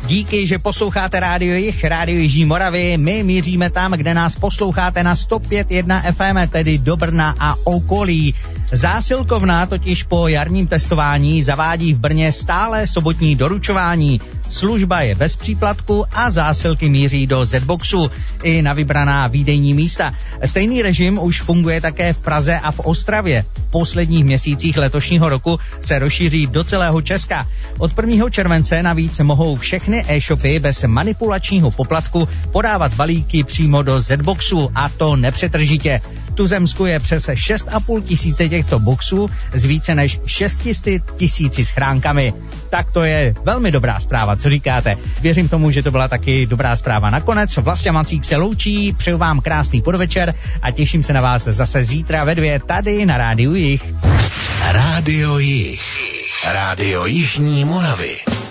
Díky, že posloucháte Rádio Jih, Rádio Jižní Moravy. My míříme tam, kde nás posloucháte na 105.1 FM, tedy do Brna a okolí. Zásilkovna totiž po jarním testování zavádí v Brně stále sobotní doručování. Služba je bez příplatku a zásilky míří do Z-boxu i na vybraná výdejní místa. Stejný režim už funguje také v Praze a v Ostravě. V posledních měsících letošního roku se rozšíří do celého Česka. Od 1. července navíc mohou všechny e-shopy bez manipulačního poplatku podávat balíky přímo do Z-boxu, a to nepřetržitě. V tuzemsku je přes 6,5 tisíce těchto boxů s více než 600 tisíci schránkami. Tak to je velmi dobrá zpráva, co říkáte? Věřím tomu, že to byla taky dobrá zpráva nakonec. Vlastě Macík se loučí, přeju vám krásný podvečer a těším se na vás zase zítra ve 2 tady na Rádiu Jih. Rádio Jih. Rádio Jižní Moravy.